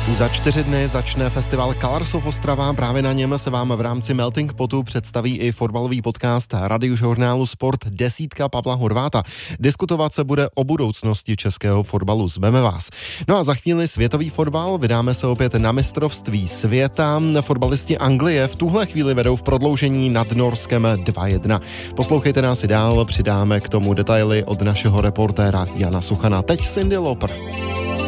Už za 4 dny začne festival Colors of Ostrava. Právě na něm se vám v rámci Melting Potu představí i fotbalový podcast radiožurnálu Sport Desítka Pavla Horváta. Diskutovat se bude o budoucnosti českého fotbalu. Zveme vás. No a za chvíli světový fotbal. Vydáme se opět na mistrovství světa. Fotbalisti Anglie v tuhle chvíli vedou v prodloužení nad Norskem 2-1. Poslouchejte nás i dál, přidáme k tomu detaily od našeho reportéra Jana Suchana. Teď Cyndi Lauper.